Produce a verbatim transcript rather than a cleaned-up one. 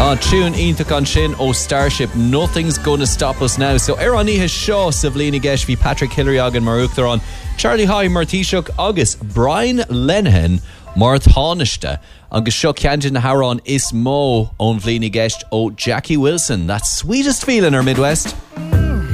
Ah, tune ítach an sin ó Starship, Nothing's Gonna Stop Us Now. So ar an ihe seo sa bhlína gceist bhí Patrick Hillary agan mar uachtar an Charlie High mar Taoiseach agus Brian Lenihan mar thánaiste. Agus seo ceantin na harán is mó ón bhlína gceist ó Jackie Wilson. That sweetest feeling our Midwest.